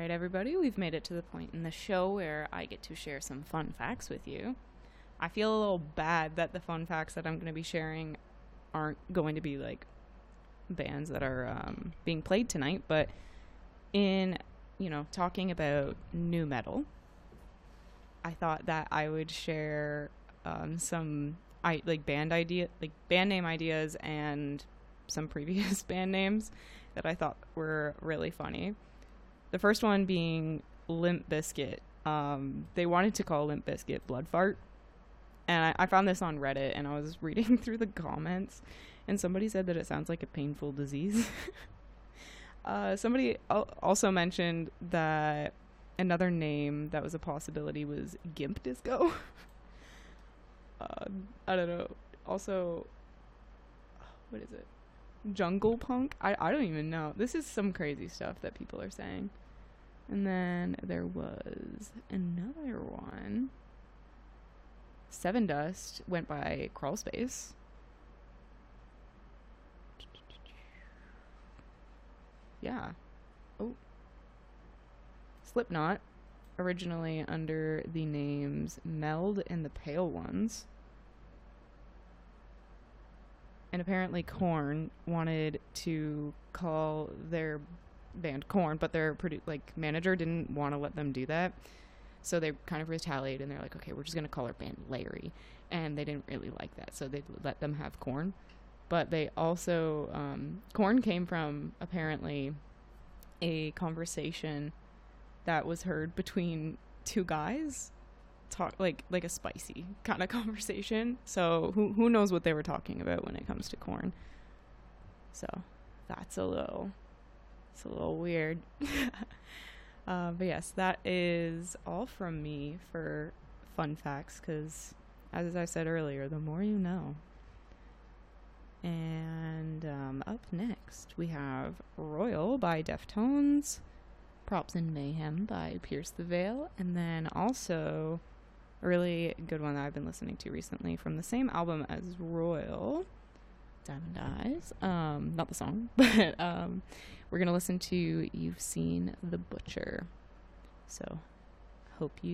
right, everybody, we've made it to the point in the show where I get to share some fun facts with you. I feel a little bad that the fun facts that I'm going to be sharing aren't going to be like bands that are being played tonight, but in, talking about new metal, I thought that I would share some band name ideas and some previous band names that I thought were really funny. The first one being Limp Bizkit. They wanted to call Limp Bizkit Blood Fart. And I found this on Reddit, and I was reading through the comments, and somebody said that it sounds like a painful disease. Somebody also mentioned that another name that was a possibility was Gimp Disco. I don't know. Also, what is it? Jungle Punk? I don't even know. This is some crazy stuff that people are saying. And then there was another one. Seven Dust went by Crawl Space. Yeah. Oh. Slipknot, originally under the names Meld and the Pale Ones. And apparently Korn wanted to call their band Korn, but their manager didn't want to let them do that. So they kind of retaliated, and they're like, okay, we're just going to call our band Larry. And they didn't really like that, so they let them have Korn. But they also, Korn came from, apparently, a conversation that was heard between two guys, like a spicy kind of conversation. So who knows what they were talking about when it comes to Korn. So that's a little weird. But yes, that is all from me for fun facts, because as I said earlier, the more you know. And up next we have Royal by Deftones, Props and Mayhem by Pierce the Veil, and then also a really good one that I've been listening to recently from the same album as Royal, Diamond Eyes. Not the song, but we're going to listen to You've Seen the Butcher. So hope you